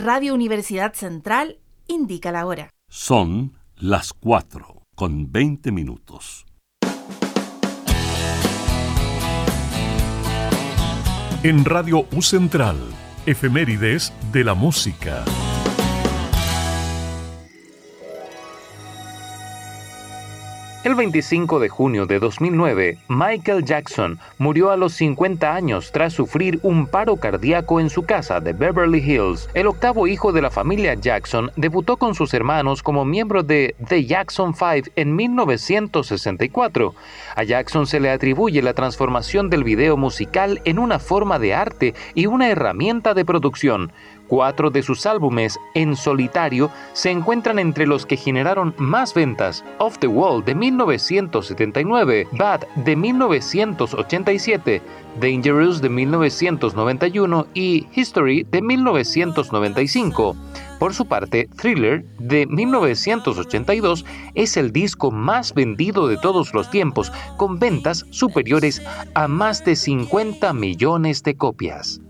Radio Universidad Central indica la hora. Son las 4:20. En Radio U Central, efemérides de la música. El 25 de junio de 2009, Michael Jackson murió a los 50 años tras sufrir un paro cardíaco en su casa de Beverly Hills. El octavo hijo de la familia Jackson debutó con sus hermanos como miembro de The Jackson 5 en 1964. A Jackson se le atribuye la transformación del video musical en una forma de arte y una herramienta de producción. 4 de sus álbumes en solitario se encuentran entre los que generaron más ventas: Off the Wall de 1979, Bad de 1987, Dangerous de 1991 y History de 1995. Por su parte, Thriller de 1982 es el disco más vendido de todos los tiempos, con ventas superiores a más de 50 millones de copias.